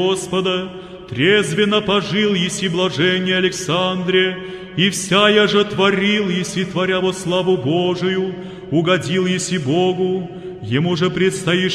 Господа, трезвенно пожил еси блажение Александре, и вся я же творил еси, творя во славу Божию, угодил еси Богу, ему же предстоишь